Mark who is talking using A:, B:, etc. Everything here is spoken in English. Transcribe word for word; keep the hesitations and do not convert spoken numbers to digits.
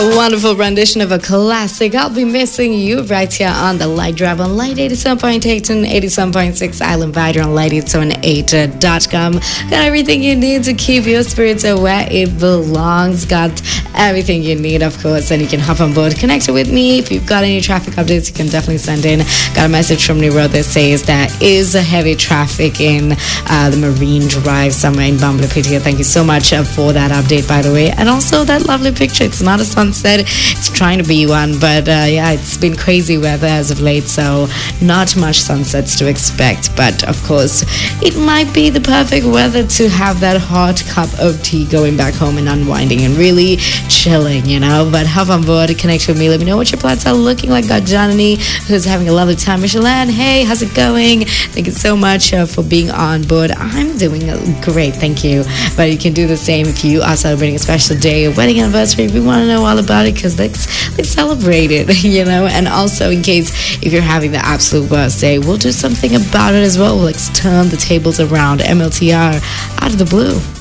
A: A wonderful rendition of a classic. I'll be missing you right here on the Light Drive on Light eighty-seven point eight and eighty-seven point six Island Vider on light eight seven eight dot com. Got everything you need to keep your spirits where it belongs. Got everything you need, of course, and you can hop on board. Connect with me. If you've got any traffic updates, you can definitely send in. Got a message from New Road that says there is a heavy traffic in uh, the Marine Drive somewhere in Bambalapitiya. Thank you so much uh, for that update, by the way. And also that lovely picture. It's not a sunset, it's trying to be one, but uh, yeah, it's been crazy weather as of late, so not much sunsets to expect. But of course, it might be the perfect weather to have that hot cup of tea going back home and unwinding and really chilling, you know. But hop on board, connect with me, let me know what your plans are looking like. Got Janani, who's having a lovely time. Michelin, hey, how's it going? Thank you so much uh, for being on board. I'm doing great, thank you. But you can do the same if you are celebrating a special day, a wedding anniversary. We want to know all about it, because let's, let's celebrate it, you know. And also, in case if you're having the absolute worst day, we'll do something about it as well. Let's turn the tables around. M L T R, out of the blue.